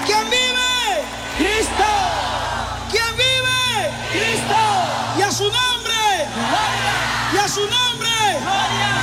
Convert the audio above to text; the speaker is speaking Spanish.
¿Quién vive? Cristo. ¿Quién vive? Cristo. Y a su nombre. Gloria. Y a su nombre. Gloria.